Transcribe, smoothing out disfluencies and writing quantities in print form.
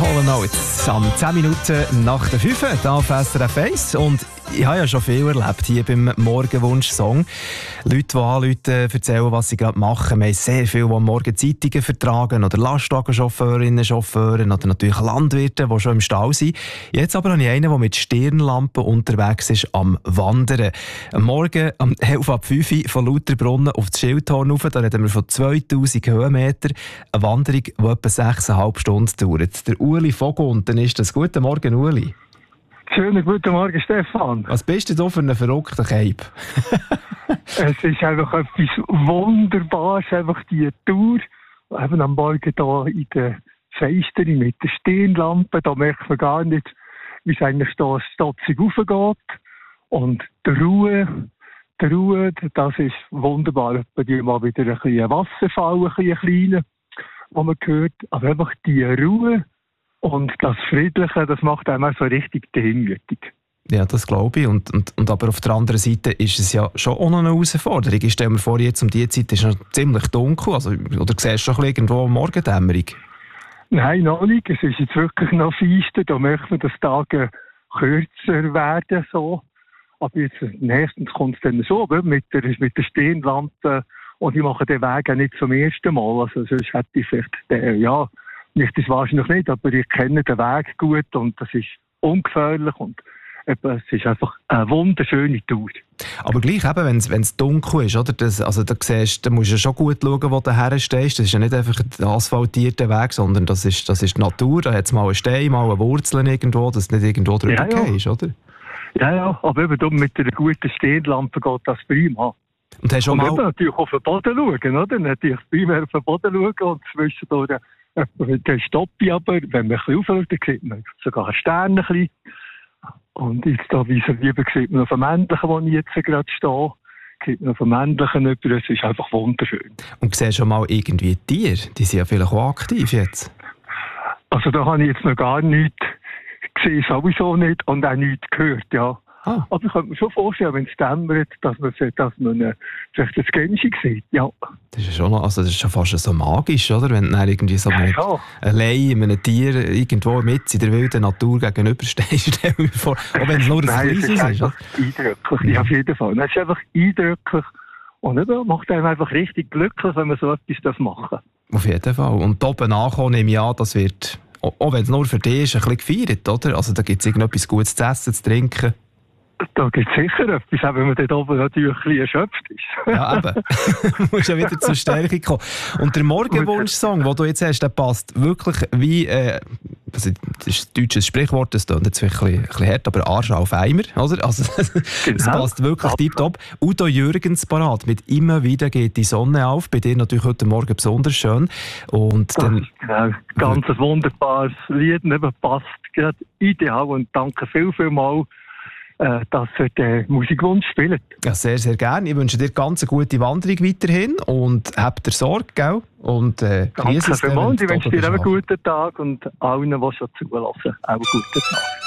Hall & Oates am 10 Minuten nach der 5 hier auf SRF 1. Und ich habe ja schon viel erlebt hier beim Morgenwunsch-Song. Leute, die anrufen, erzählen, was sie gerade machen. Wir haben sehr viele, die am Morgen Zeitungen vertragen oder Lastwagenchauffeurinnen, Chauffeure oder natürlich Landwirte, die schon im Stall sind. Jetzt aber habe ich einen, der mit Stirnlampen unterwegs ist am Wandern. Am Morgen um 4:11 von Lauterbrunnen auf das Schildhorn rauf. Da reden wir von 2000 Höhenmeter. Eine Wanderung, die etwa 6,5 Stunden dauert. Der Uli Vogunten ist das. Guten Morgen, Uli. Schönen guten Morgen, Stefan. Was bist du da für einen verrückten Cape? Es ist einfach etwas Wunderbares, einfach die Tour. Eben am Morgen hier in der Feister mit der Stirnlampe, da merkt man gar nicht, wie es eigentlich da stotzig raufgeht. Und die Ruhe, das ist wunderbar. Etwa die mal wieder ein bisschen Wasserfall, ein bisschen kleiner, wo man hört. Aber einfach die Ruhe und das Friedliche, das macht einmal so richtig demütig. Ja, das glaube ich. Und aber auf der anderen Seite ist es ja schon auch noch eine Herausforderung. Ich stelle mir vor, jetzt um diese Zeit ist es noch ziemlich dunkel. Also, oder siehst du schon irgendwo Morgendämmerung? Nein, noch nicht. Es ist jetzt wirklich noch feister. Da möchte man, dass die Tage kürzer werden. So. Aber jetzt nächstens kommt es dann so mit der Stirnlampe. Und ich mache den Weg auch nicht zum ersten Mal. Also sonst hätte ich vielleicht nicht das wahrscheinlich nicht, aber ich kenne den Weg gut und das ist ungefährlich und es ist einfach eine wunderschöne Tour. Aber gleich eben, wenn es dunkel ist, oder? Da musst du schon gut schauen, wo du herstehst. Das ist ja nicht einfach ein asphaltierter Weg, sondern das ist die Natur. Da hat es mal einen Stein, mal eine Wurzel irgendwo, dass du nicht irgendwo drüber gehst, oder? Ja, aber eben mit einer guten Stirnlampe geht das prima. Und hast du mal... natürlich auf den Boden schauen, oder? Natürlich primär auf den Boden schauen und zwischendurch dann stoppe ich aber, wenn man ein bisschen aufschaut, dann sieht man sogar einen Stern ein bisschen. Und jetzt da vis-à-vis sieht man auf dem Männlichen, wo ich jetzt gerade stehe, sieht man auf dem Männlichen über. Es ist einfach wunderschön. Und siehst du schon mal irgendwie Tiere? Die sind ja vielleicht auch aktiv jetzt. Also da habe ich jetzt noch gar nichts gesehen, sowieso nicht, und auch nichts gehört, ja. Ah. Aber ich könnte mir schon vorstellen, wenn es dämmert, dass man vielleicht das Gänschi sieht, ja. Das ist schon fast so magisch, oder? Wenn du dann irgendwie so allein einem Tier irgendwo mit in der wilden Natur gegenüberstehst, stell mir vor. Auch wenn es nur ein kleines ist. Oder? Eindrücklich, ja, auf jeden Fall. Es ist einfach eindrücklich und macht einem einfach richtig glücklich, wenn man so etwas machen darf. Auf jeden Fall. Und oben ankommen, nehme ich an, das wird, auch wenn es nur für dich ist, ein bisschen gefeiert, oder? Also da gibt es irgendetwas Gutes zu essen, zu trinken. Da gibt es sicher etwas, auch wenn man dort oben natürlich ein bisschen erschöpft ist. Ja, eben. Du musst ja wieder zur Stärke kommen. Und der Morgenwunsch-Song, den du jetzt hast, der passt wirklich wie, das ist ein deutsches Sprichwort, das klingt jetzt ein bisschen hart, aber Arsch auf Eimer, oder? Also, es passt wirklich tipptopp. Udo Jürgens parat mit «Immer wieder geht die Sonne auf», bei dir natürlich heute Morgen besonders schön. Und dann, genau, ganz ein wunderbares Lied, passt gerade ideal und danke vielmals, dass ihr den Musikwunsch spielt. Ja, sehr, sehr gerne. Ich wünsche dir ganz eine gute Wanderung weiterhin und habt dir Sorge, gell? Und danke vielmals. Ich wünsche dir einen guten Tag und allen, die schon zulassen, auch einen guten Tag.